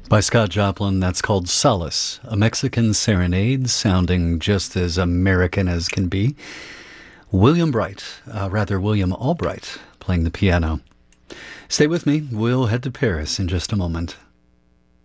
By Scott Joplin, that's called Solace, a Mexican serenade sounding just as American as can be. William Albright, playing the piano. Stay with me. We'll head to Paris in just a moment.